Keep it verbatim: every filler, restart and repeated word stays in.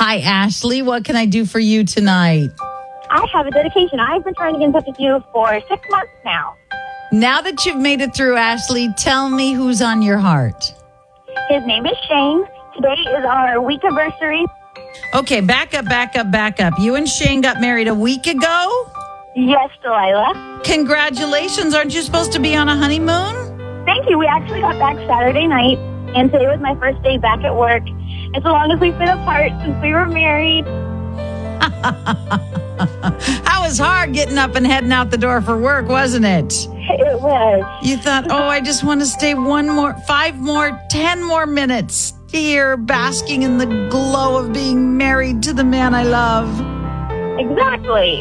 Hi, Ashley. What can I do for you tonight? I have a dedication. I've been trying to get in touch with you for six months now. Now that you've made it through, Ashley, tell me who's on your heart. His name is Shane. Today is our week anniversary. Okay, back up, back up, back up. You and Shane got married a week ago? Yes, Delilah. Congratulations. Aren't you supposed to be on a honeymoon? Thank you. We actually got back Saturday night, and today was my first day back at work. And so long as we've been apart since we were married. That was hard getting up and heading out the door for work, wasn't it? It was. You thought, oh, I just want to stay one more, five more, ten more minutes here, basking in the glow of being married to the man I love. Exactly.